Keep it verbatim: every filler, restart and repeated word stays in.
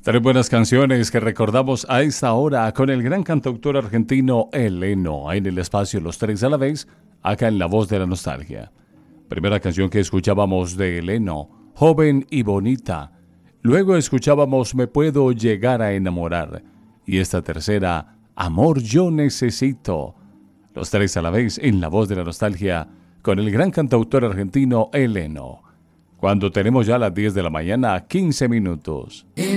Tres buenas canciones que recordamos a esta hora con el gran cantautor argentino Eleno, en el espacio Los Tres a la Vez, acá en La Voz de la Nostalgia. Primera canción que escuchábamos de Eleno, Joven y Bonita. Luego escuchábamos Me Puedo Llegar a Enamorar. Y esta tercera, Amor Yo Necesito. Los Tres a la Vez en La Voz de la Nostalgia con el gran cantautor argentino Eleno. Cuando tenemos ya las diez de la mañana, quince minutos.